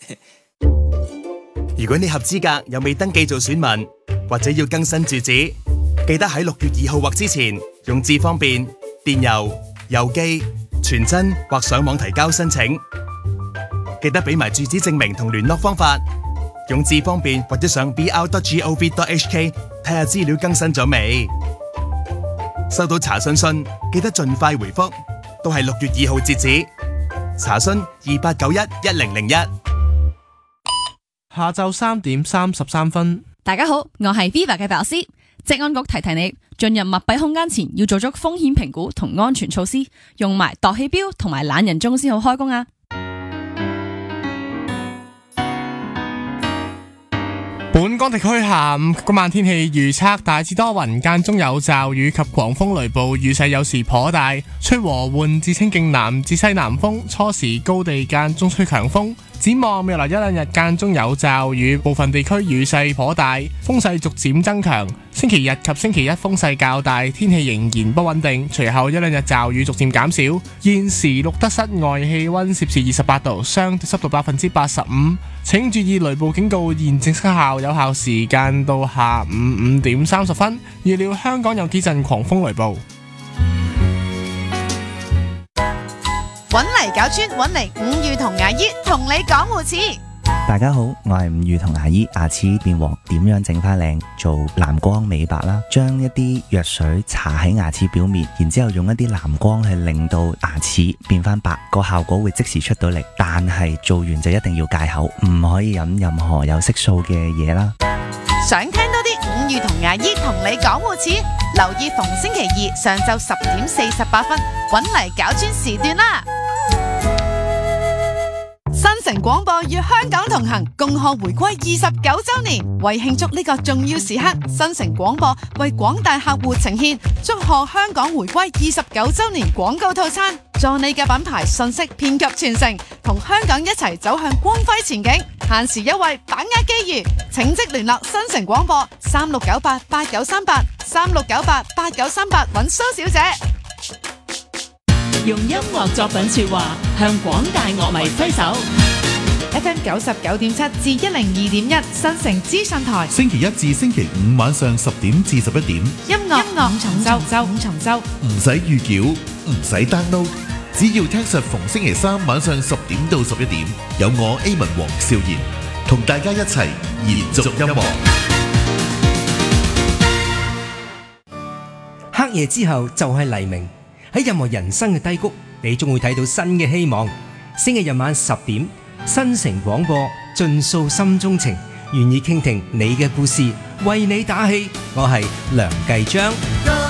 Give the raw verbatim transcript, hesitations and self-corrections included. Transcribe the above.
如果你合資格又未登記做選民，或者要更新住址，記得喺六月二號或之前用智方便、電郵、郵寄、傳真或上網提交申請。記得俾埋住址證明同聯絡方法。用智方便或者上 b r dot gov dot h k 睇下資料更新咗未。收到查詢信記得盡快回覆，都係六月二號截止。查詢二八九一一零零一。 下晝三點三十三分。 大家好，我係 Viva 嘅白老師。職安局提提你，進入密閉空間前要做足風險評估同安全措施，用埋度氣錶同埋懶人鐘先好開工啊！ 本港地區下午今晚天氣預測大致多雲，間中有驟雨及狂風雷暴，雨勢有時頗大，吹和緩至清勁南至西南風，初時高地間中吹強風。展望未來一兩日間中有驟雨，部分地區雨勢頗大，風勢逐漸增強。星期日及星期一風勢較大，天氣仍然不穩定。隨後一兩日驟雨逐漸減少。現時錄得室外氣溫攝氏二十八度，相對濕度百分之八十五。請注意雷暴警告現正生效，有效時間到下午五點三十分。預料香港有幾陣狂風雷暴。 搵嚟搞村，搵嚟五裕同牙醫同你講護齒。 大家好，我係五裕同牙醫。牙齒變黃點樣整翻靚？做藍光美白啦，將一啲藥水搽喺牙齒表面，然之後用一啲藍光去令到牙齒變翻白，個效果會即時出到嚟。但係做完就一定要戒口，唔可以飲任何有色素嘅嘢啦。 想聽多啲五裕同牙醫同你講護齒，留意逢星期二上晝十點四十八分，搵嚟搞村時段啦。新城廣播與香港同行，共賀回歸二十九周年。為慶祝呢個重要時刻，新城廣播為廣大客戶呈現祝賀香港回歸二十九周年廣告套餐，助你嘅品牌信息遍及全城，同香港一齊走向光輝前景。限時優惠，把握機遇，請即聯絡新城廣播三六九八八九三八三六九八八九三八揾蘇小姐。 用音樂作品說話，向廣大樂迷揮手。 F M 九十九點七至一零二點一新城資訊台， 星期一至星期五晚上十點至十一點， 音樂音樂五重奏，五重奏， 唔使預繳，唔使 download，只要聽實逢星期三晚上十點到十一點，有我 A 文黃少賢同大家一齊延續音樂。 黑夜之後就係黎明，喺任何人生嘅低谷，你終會睇到新嘅希望。星期日晚十點，新城廣播盡訴心中情，願意傾聽你嘅故事，為你打氣。我係梁繼章。